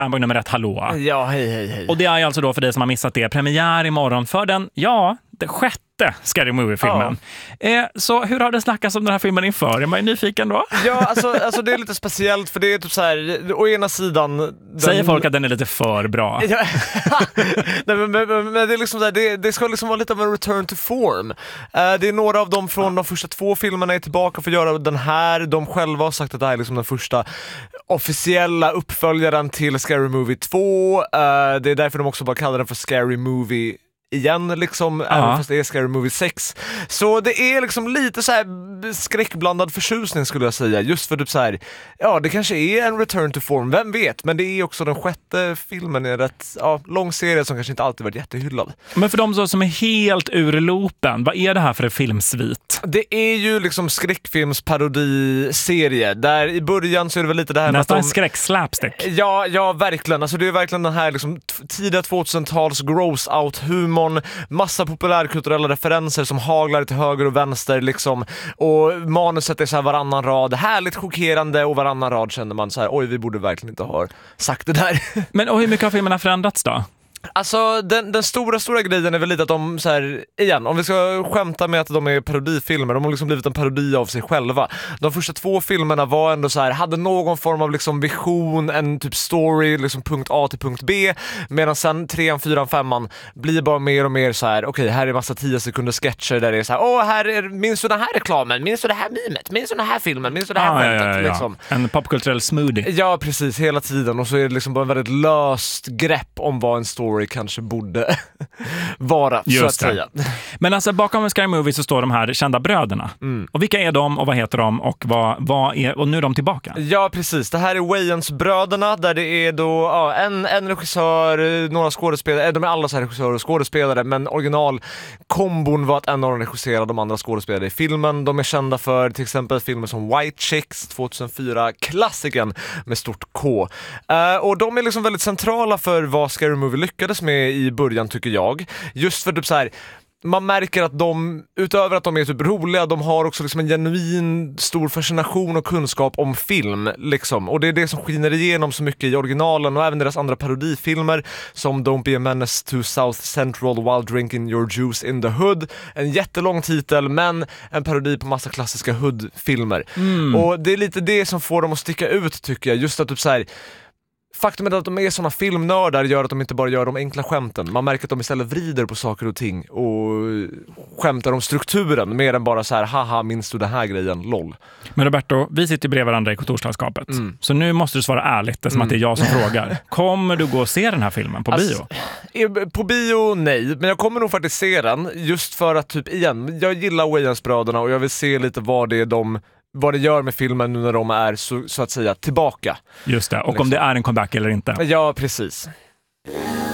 Armbåge nummer 1, hallå. Ja, hej. Och det är alltså då för dig som har missat det, premiär imorgon för den sjätte Scary Movie-filmen. Så hur har det snackats om den här filmen inför? Är man nyfiken då? Ja, alltså det är lite speciellt för det är typ så här, å ena sidan... Säger folk att den är lite för bra? Ja. Nej, men det är liksom så här, det ska liksom vara lite av en return to form. Det är några av dem från de första 2 filmerna är tillbaka för att göra den här. De själva har sagt att det här är liksom den första officiella uppföljaren till Scary Movie 2. Det är därför de också bara kallar den för Scary Movie igen liksom, även fast det är Scary Movie 6. Så det är liksom lite så här skräckblandad förtjusning skulle jag säga, just för typ så här, ja, det kanske är en return to form, vem vet, men det är också den 6:e filmen i en rätt lång serie som kanske inte alltid varit jättehyllad. Men för de som är helt ur loopen, vad är det här för en filmsvit? Det är ju liksom skräckfilmsparodiserie, där i början så är det väl lite det här nästan med att skräckslapstick. Ja, verkligen. Alltså det är verkligen den här liksom tidiga 2000-tals gross-out-humor, massa populärkulturella referenser som haglar till höger och vänster liksom, och manuset är så här varannan rad härligt chockerande och varannan rad känner man så här, oj, vi borde verkligen inte ha sagt det där. Men hur mycket har filmerna förändrats då? Alltså den stora grejen är väl lite att de så här, igen, om vi ska skämta med att de är parodifilmer, de har liksom blivit en parodi av sig själva. De första 2 filmerna var ändå så här, hade någon form av liksom vision, en typ story, liksom punkt A till punkt B, medan sen 3, 4, 5 blir bara mer och mer så här, okej, här är massa 10 sekunder sketcher där det är så här, minns du den här reklamen, minns du det här mimet, minns du den här filmen, minns du det här skämtet liksom. En popkulturell smoothie. Ja, precis, hela tiden, och så är det liksom bara en väldigt löst grepp om vad en story kanske borde vara, just så att säga. Men alltså bakom Scary Movie så står de här kända bröderna. Och vilka är de och vad heter de och vad är, och nu är de tillbaka? Ja, precis. Det här är Wayans-bröderna, där det är då en regissör, några skådespelare, de är alla så här regissörer och skådespelare, men originalkombon var att en av dem regisserade, de andra skådespelare i filmen. De är kända för till exempel filmer som White Chicks 2004, klassiken med stort K. Och de är liksom väldigt centrala för vad Scary Movie lyckades med i början, tycker jag. Just för typ så här, man märker att de, utöver att de är typ roliga, de har också liksom en genuin stor fascination och kunskap om film liksom. Och det är det som skiner igenom så mycket i originalen och även deras andra parodifilmer som Don't Be a Menace to South Central While Drinking Your Juice in the Hood. En jättelång titel, men en parodi på massa klassiska Hood-filmer. Och det är lite det som får dem att sticka ut, tycker jag. Just att typ så här, faktumet att de är såna filmnördar gör att de inte bara gör de enkla skämten. Man märker att de istället vrider på saker och ting och skämtar om strukturen mer än bara så här, haha, minns du den här grejen, lol. Men Roberto, vi sitter bredvid varandra i kontorslandskapet. Så nu måste du svara ärligt, det är som att det är jag som frågar. Kommer du gå och se den här filmen på bio? På bio, nej. Men jag kommer nog faktiskt se den, just för att typ, igen, jag gillar Wayans-bröderna och jag vill se lite vad det gör med filmen nu när de är så att säga tillbaka. Just det, och om det är en comeback eller inte. Ja, precis.